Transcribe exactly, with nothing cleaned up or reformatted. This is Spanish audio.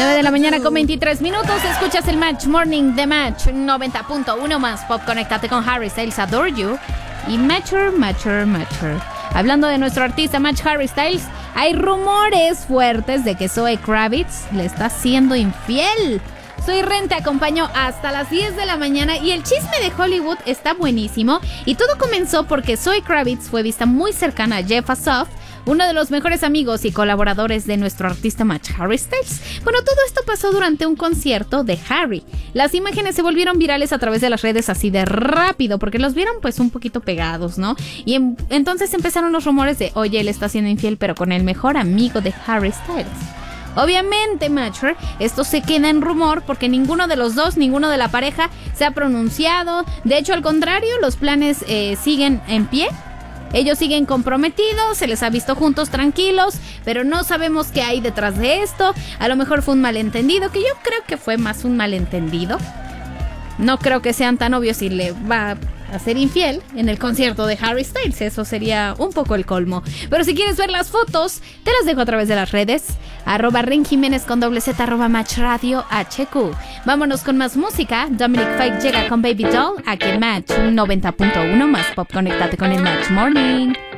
nueve de la mañana con veintitrés minutos. Escuchas el Match Morning de Match noventa punto uno más Pop. Conéctate con Harry Styles, Adore You y Mature, Mature, Mature. Hablando de nuestro artista Match Harry Styles, hay rumores fuertes de que Zoe Kravitz le está siendo infiel. Soy Ren, te acompaño hasta las diez de la mañana y el chisme de Hollywood está buenísimo. Y todo comenzó porque Zoe Kravitz fue vista muy cercana a Jeff Asoff, uno de los mejores amigos y colaboradores de nuestro artista Match Harry Styles. Bueno, todo esto pasó durante un concierto de Harry. Las imágenes se volvieron virales a través de las redes así de rápido, porque los vieron pues un poquito pegados, ¿no? Y en, entonces empezaron los rumores de, oye, él está siendo infiel, pero con el mejor amigo de Harry Styles. Obviamente, Matcher, esto se queda en rumor porque ninguno de los dos, ninguno de la pareja se ha pronunciado. De hecho, al contrario, los planes eh, siguen en pie. Ellos siguen comprometidos, se les ha visto juntos tranquilos, pero no sabemos qué hay detrás de esto. A lo mejor fue un malentendido, que yo creo que fue más un malentendido. No creo que sean tan obvios si le va a ser infiel en el concierto de Harry Styles. Eso sería un poco el colmo. Pero si quieres ver las fotos, te las dejo a través de las redes. Arroba Ren Jiménez con doble Z, arroba Match Radio H Q. Vámonos con más música. Dominic Fike llega con Baby Doll. Aquí en Match noventa punto uno más Pop. Conéctate con el Match Morning.